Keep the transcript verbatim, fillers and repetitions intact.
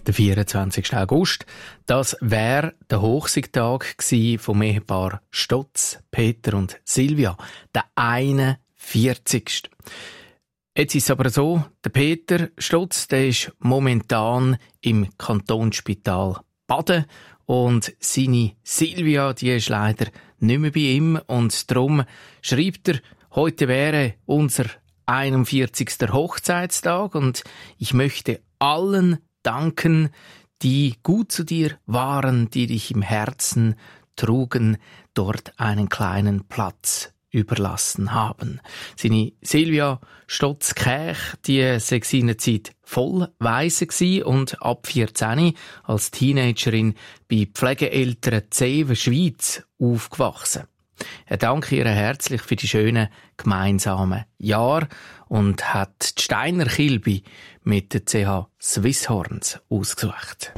Der vierundzwanzigsten August, das wäre der Hochsiegtag gsi vom Ehepaar Stotz, Peter und Silvia, der einundvierzigste Jetzt ist es aber so, der Peter Stotz, der ist momentan im Kantonsspital Baden und seine Silvia, die ist leider nicht mehr bei ihm und darum schreibt er, heute wäre unser einundvierzigster Hochzeitstag und ich möchte allen danken, die gut zu dir waren, die dich im Herzen trugen, dort einen kleinen Platz überlassen haben. Seine Silvia Stotz-Käch, die sei seinerzeit voll weise gsi und ab vierzehn als Teenagerin bei Pflegeeltern Zeven Schweiz aufgewachsen. Er danke ihr herzlich für die schönen gemeinsamen Jahre und hat die Steiner Kilby mit den C H Swisshorns ausgesucht.